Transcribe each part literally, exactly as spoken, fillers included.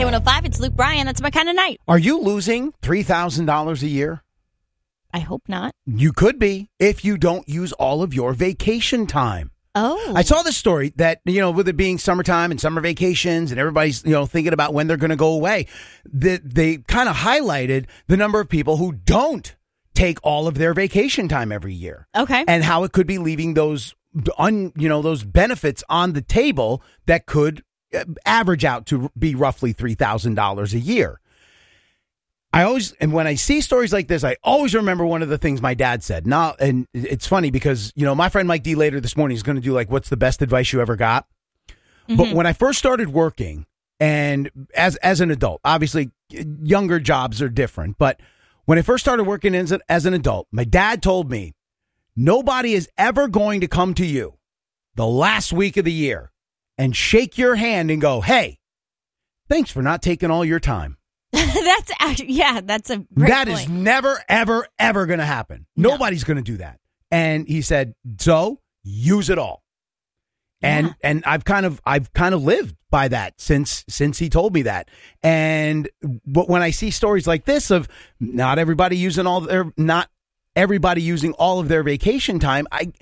K one oh five, it's Luke Bryan. That's my kind of night. Are you losing three thousand dollars a year? I hope not. You could be if you don't use all of your vacation time. Oh. I saw this story that, you know, with it being summertime and summer vacations and everybody's, you know, thinking about when they're going to go away, that they kind of highlighted the number of people who don't take all of their vacation time every year. Okay. And how it could be leaving those, un, you know, those benefits on the table that could average out to be roughly three thousand dollars a year. I always, and when I see stories like this, I always remember one of the things my dad said. Now, and it's funny because, you know, my friend Mike D later this morning is going to do like, what's the best advice you ever got? Mm-hmm. But when I first started working and as, as an adult, obviously younger jobs are different. But when I first started working as, a, as an adult, my dad told me, nobody is ever going to come to you the last week of the year and shake your hand and go, hey, thanks for not taking all your time. That's actually, yeah, that's a great That point. is never, ever, ever going to happen. No. Nobody's going to do that. And he said, so use it all. And yeah. and I've kind of I've kind of lived by that since since he told me that. And but when I see stories like this of not everybody using all their not everybody using all of their vacation time, I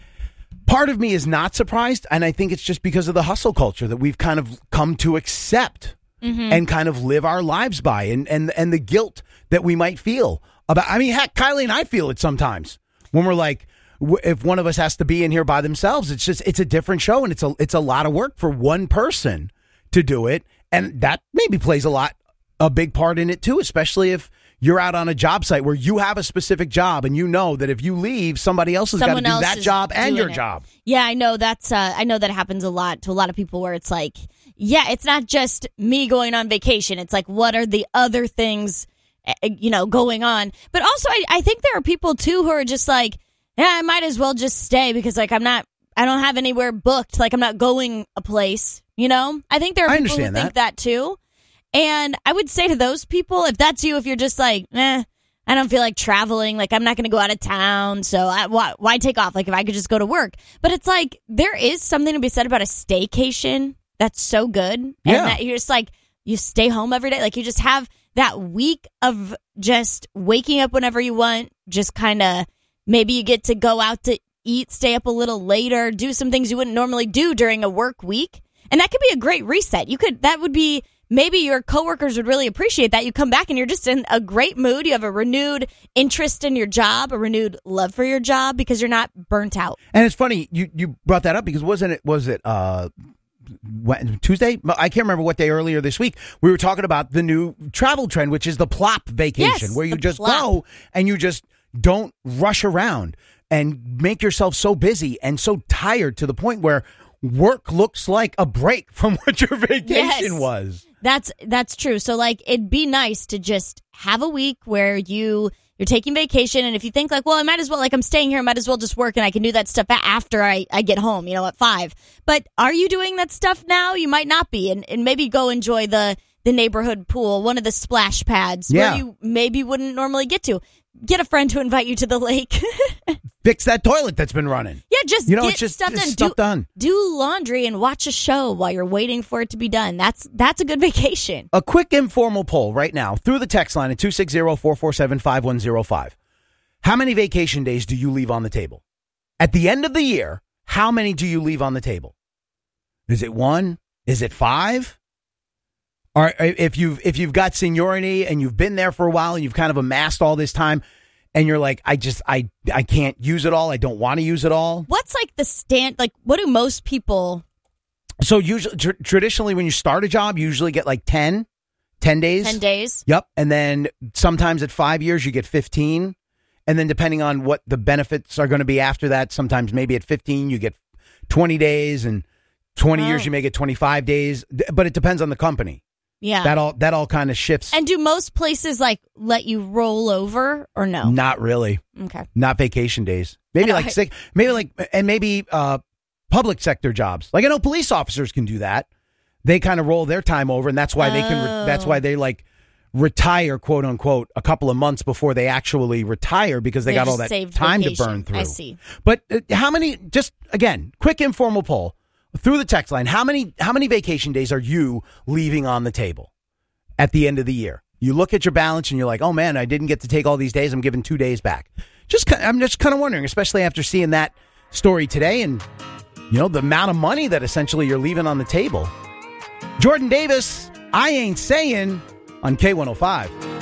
part of me is not surprised, and I think it's just because of the hustle culture that we've kind of come to accept. Mm-hmm. And kind of live our lives by, and, and and the guilt that we might feel about. I mean, heck, Kylie and I feel it sometimes when we're like, w- if one of us has to be in here by themselves, it's just it's a different show, and it's a it's a lot of work for one person to do it, and that maybe plays a lot a big part in it too, especially if you're out on a job site where you have a specific job and you know that if you leave, somebody else has got to do that job and your it. job. Yeah, I know that's uh, I know that happens a lot to a lot of people where it's like, yeah, it's not just me going on vacation. It's like, what are the other things, you know, going on? But also, I, I think there are people, too, who are just like, yeah, I might as well just stay because, like, I'm not, I don't have anywhere booked. Like, I'm not going a place, you know? I think there are I people who that. think that, too. And I would say to those people, if that's you, if you're just like, eh, I don't feel like traveling, like, I'm not going to go out of town, so I, why, why take off? Like, if I could just go to work. But it's like, there is something to be said about a staycation. That's so good. And yeah. that you're just like, you stay home every day. Like you just have that week of just waking up whenever you want. Just kind of, maybe you get to go out to eat, stay up a little later, do some things you wouldn't normally do during a work week. And that could be a great reset. You could, that would be, maybe your coworkers would really appreciate that. You come back and you're just in a great mood. You have a renewed interest in your job, a renewed love for your job because you're not burnt out. And it's funny, you, you brought that up because wasn't it, was it, uh, Tuesday? I can't remember what day earlier this week. We were talking about the new travel trend, which is the plop vacation, yes, where you just plop. go and you just don't rush around and make yourself so busy and so tired to the point where work looks like a break from what your vacation yes, was. That's that's true. So like it'd be nice to just have a week where you You're taking vacation, and if you think like, well, I might as well, like I'm staying here, I might as well just work, and I can do that stuff after I, I get home, you know, at five. But are you doing that stuff now? You might not be, and, and maybe go enjoy the, the neighborhood pool, one of the splash pads yeah. where you maybe wouldn't normally get to. Get a friend to invite you to the lake. Fix that toilet that's been running. Yeah, just you know, get it's just, stuff, just done. stuff do, done. Do laundry and watch a show while you're waiting for it to be done. That's that's a good vacation. A quick informal poll right now through the text line at two six zero, four four seven, five one zero five. How many vacation days do you leave on the table? At the end of the year, how many do you leave on the table? Is it one? Is it five? Or if you've if you've got seniority and you've been there for a while and you've kind of amassed all this time and you're like, I just I I can't use it all. I don't want to use it all. What's like the stand? Like, what do most people? So usually, tr- traditionally, when you start a job, you usually get like ten, ten days. Ten days. Yep. And then sometimes at five years, you get fifteen. And then depending on what the benefits are going to be after that, sometimes maybe at fifteen, you get twenty days, and twenty oh. years, you may get twenty-five days. But it depends on the company. Yeah. That all that all kind of shifts. And do most places like let you roll over or no? Not really. Okay. Not vacation days. Maybe like six, maybe like, and maybe uh, public sector jobs. Like I know police officers can do that. They kind of roll their time over, and that's why oh. they can. Re- that's why they like retire, quote unquote, a couple of months before they actually retire because they, they got all that time vacation. to burn through. I see. But uh, how many? Just again, quick informal poll. Through the text line, how many how many vacation days are you leaving on the table? at the end of the year. You look at your balance and you're like, oh man, I didn't get to take all these days. I'm giving two days back. Just, I'm just kind of wondering, especially after seeing that story today and, you know, the amount of money that essentially you're leaving on the table. Jordan Davis, I Ain't Saying on K one oh five.